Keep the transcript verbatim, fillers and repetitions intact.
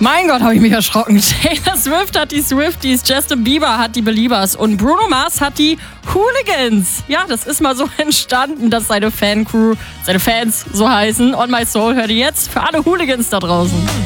Mein Gott, habe ich mich erschrocken. Taylor Swift hat die Swifties, Justin Bieber hat die Beliebers und Bruno Mars hat die Hooligans. Ja, das ist mal so entstanden, dass seine Fancrew, seine Fans so heißen. On My Soul hört ihr jetzt für alle Hooligans da draußen.